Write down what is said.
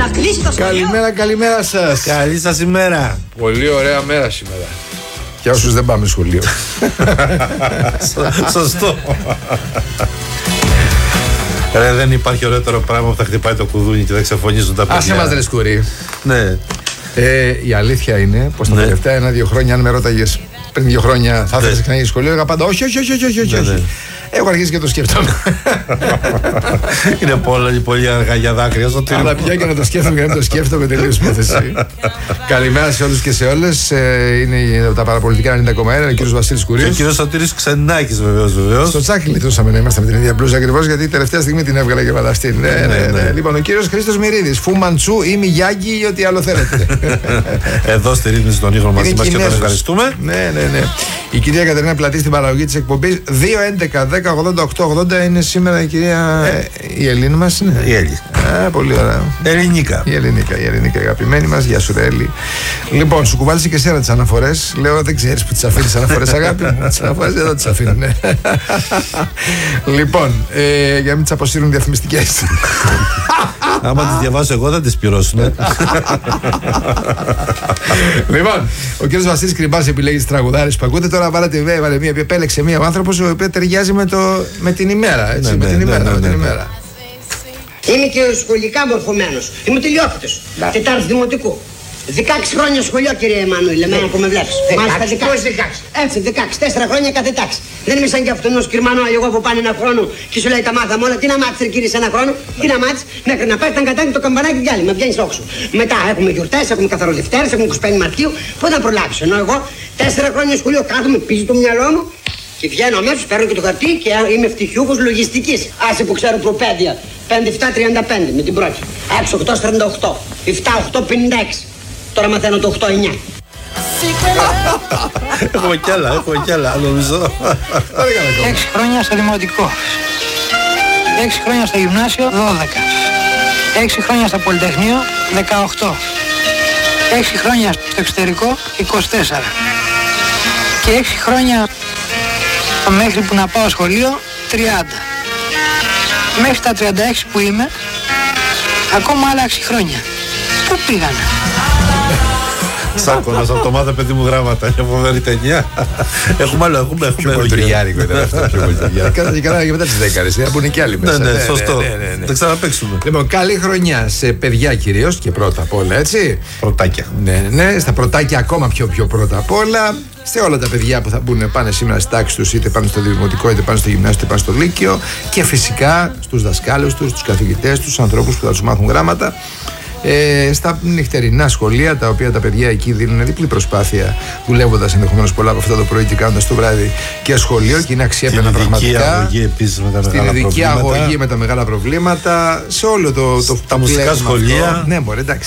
να κλείσει το σχολείο. Καλημέρα σας. Καλή σας ημέρα. Πολύ ωραία μέρα σήμερα. Για όσους δεν πάμε σχολείο. Σωστό. Ρε, δεν υπάρχει ωραιότερο πράγμα που θα χτυπάει το κουδούνι και θα ξεφωνίζουν τα παιδιά. Άσε μας, ρε σκουρί. Ναι. Η αλήθεια είναι πως τα τελευταία 1-2 χρόνια, αν με ρώταγες πριν 2 χρόνια θα ήθελες να ξαναγίνεις σχολείο, έλεγα πάντα όχι. Έχω αρχίσει και το σκέφτομαι. Είναι πολύ αργά για δάκρυα στο τύπο. Αλλά πια και να το σκέφτομαι και να το σκέφτομαι τελείως υπόθεση. Καλημέρα σε όλους και σε όλες. Είναι τα παραπολιτικά 90,1. Ο κύριος Βασίλης Κουρίας. Και ο κύριος Σωτήρης Ξενάκης, βεβαίως. Στο τσάκι λιτούσαμε να είμαστε με την ίδια μπλούζα ακριβώς, γιατί τελευταία στιγμή την έβγαλα και βαλαστή. Ναι. Λοιπόν, ο κύριος Χρήστος Μυρίδης. Φου Μαντσού ή Μιγιάγκη ή ό,τι άλλο θέλετε. Εδώ στη ρύθμιση των ήχων μαζί μας και τον ευχαριστούμε. Ναι. Η κυρία Κατερίνα Πλατή στην παραγωγή της εκπομπής. 2-11-10-88-80 είναι σήμερα η κυρία. Η Ελλήνη μας είναι. Η Έλλη. Πολύ ωραία. Ελληνικά. Η Ελληνικά, αγαπημένη μας. Γεια σου, Έλλη. Λοιπόν, σου κουβάλισε και εσένα τις αναφορές. Λέω, δεν ξέρεις που τις αφήνεις τις αναφορές, αγάπη μου. Τις αναφορές εδώ τις αφήνω, ναι. Λοιπόν, για να μην τις αποσύρουν διαφημιστικές. Άμα τις διαβάσω εγώ, θα τις πληρώσουν. Λοιπόν, ο κύριος Βασίλης Κρυμπάς επιλέγει τις τραγουδάρες που ακούτε. Τώρα βάλε μία, επέλεξε μία ο άνθρωπος ο οποίος ταιριάζει με την ημέρα. Έτσι, με την ημέρα. Είμαι και σχολικά μορφωμένος. Είμαι τελειόφυτος. Τετάρτη δημοτικού. 16 χρόνια σχολείο, κύριε Εμμανουήλ, εμένα που με βλέπεις. Μάλιστα 16. Έτσι, 16, 4 χρόνια κάθε τάξη. Δεν είμαι σαν κι αυτόν ο σκυρμανό εγώ που πάνε ένα χρόνο και σου λέει τα μάθαμε όλα. Τι να μάθεις, κύριε, σε ένα χρόνο, τι να μάθεις, μέχρι να πάει τα κατάκι το καμπανάκι διάλειμμα, βγαίνεις όξο. Μετά έχουμε γιορτές, έχουμε καθαροδευτέρες, έχουμε 25 Μαρτίου. Πού να προλάβεις, ενώ εγώ 4 χρόνια σχολείο κάθομαι, πίζει το μυαλό μου. Και βγαίνω αμέσως, παίρνω και το χαρτί και είμαι ευτυχιούχος λογιστικής. Άσε που ξέρω προπαίδεια. 5-7-35 με την πρώτη. 6-8-38. 7-8-56. Τώρα μαθαίνω το 8-9. Έχουμε κι άλλα, νομίζω. 6 χρόνια στο δημοτικό. 6 χρόνια στο γυμνάσιο, 12. 6 χρόνια στο πολυτεχνείο, 18. 6 χρόνια στο εξωτερικό, 24. Και 6 χρόνια μέχρι που να πάω σχολείο, 30. Μέχρι τα 36 που είμαι, ακόμα άλλα 6 χρόνια. Πού πήγανε? Σάκωνας από το μάθε παιδί μου γράμματα. Είναι φοβερή ταινία. Έχουμε. Πιο κολτουριάρικο ήταν αυτό. Κάνανε και μετά τις 10 που είναι κι άλλοι μέσα. Ναι, σωστό. Θα ξαναπαίξουμε. Λοιπόν, καλή χρονιά σε παιδιά κυρίως και πρώτα απ' όλα, έτσι. Πρωτάκια. Ναι, στα πρωτάκια ακόμα πιο πρώτα απ' όλα. Σε όλα τα παιδιά που θα πάνε σήμερα στη τάξη τους, είτε πάνε στο δημοτικό, είτε πάνε στο γυμνάσιο, είτε πάνε στο λύκειο. Και φυσικά στους δασκάλους τους, στους καθηγητές τους, στους ανθρώπους που θα τους μάθουν γράμματα. Στα νυχτερινά σχολεία, τα οποία τα παιδιά εκεί δίνουν διπλή προσπάθεια, δουλεύοντας ενδεχομένως πολλά από αυτά το πρωί και κάνοντας το βράδυ και σχολείο, και είναι αξιέπαινα πραγματικά. Στην ειδική αγωγή με τα μεγάλα προβλήματα, σε όλο το τα μουσικά σχολεία. Ναι, μπορεί, εντάξει.